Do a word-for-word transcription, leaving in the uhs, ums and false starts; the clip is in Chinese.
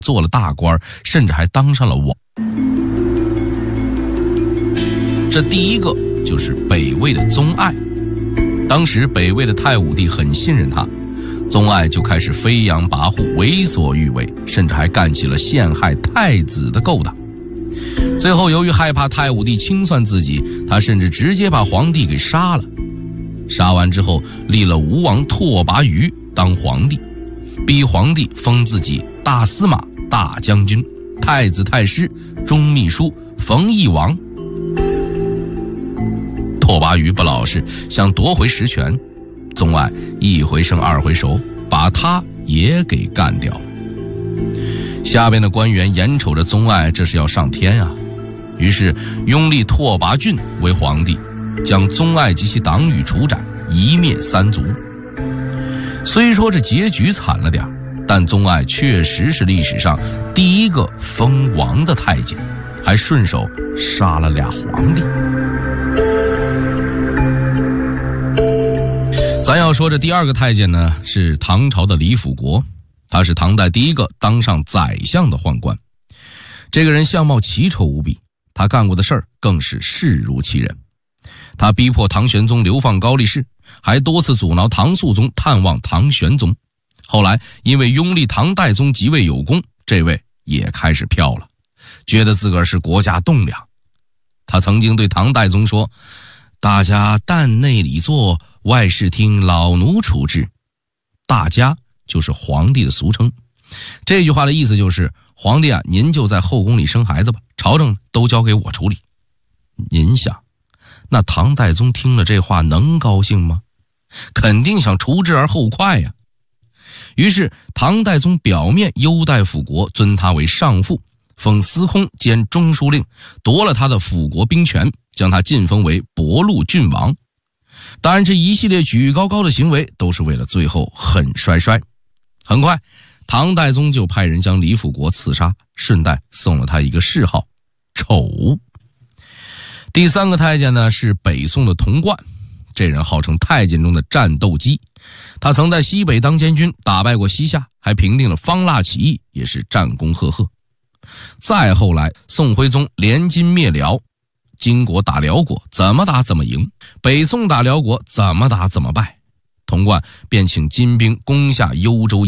做了大官，甚至还当上了王。这第一个就是北魏的宗爱。当时北魏的太武帝很信任他，宗爱就开始飞扬跋扈，为所欲为，甚至还干起了陷害太子的勾当。最后由于害怕太武帝清算自己，他甚至直接把皇帝给杀了。杀完之后立了吴王拓跋余当皇帝，逼皇帝封自己大司马、大将军、太子太师、中秘书、冯异王。拓跋余不老实，想夺回实权，宗爱一回生二回熟，把他也给干掉了。下边的官员眼瞅着宗爱这是要上天啊，于是拥立拓跋浚为皇帝，将宗爱及其党羽处斩，一灭三族。虽说这结局惨了点，但宗爱确实是历史上第一个封王的太监，还顺手杀了俩皇帝。咱要说这第二个太监呢，是唐朝的李辅国，他是唐代第一个当上宰相的宦官。这个人相貌奇丑无比，他干过的事儿更是视如其人。他逼迫唐玄宗流放高力士，还多次阻挠唐肃宗探望唐玄宗。后来因为拥立唐代宗即位有功，这位也开始飘了，觉得自个儿是国家栋梁。他曾经对唐代宗说：大家旦内里坐，外室听老奴处置。大家就是皇帝的俗称，这句话的意思就是皇帝啊，您就在后宫里生孩子吧，朝政都交给我处理。您想，那唐代宗听了这话能高兴吗？肯定想除之而后快呀。于是唐代宗表面优待辅国，尊他为上父，封司空兼中书令，夺了他的辅国兵权，将他晋封为博陆郡王。当然这一系列举高高的行为都是为了最后狠摔摔。很快唐代宗就派人将李辅国刺杀，顺带送了他一个谥号丑。第三个太监呢，是北宋的童贯，这人号称太监中的战斗机，他曾在西北当监军，打败过西夏，还平定了方腊起义，也是战功赫赫。再后来宋徽宗联金灭辽，金国打辽国，怎么打怎么赢，北宋打辽国怎么打怎么败，童贯便请金兵攻下幽州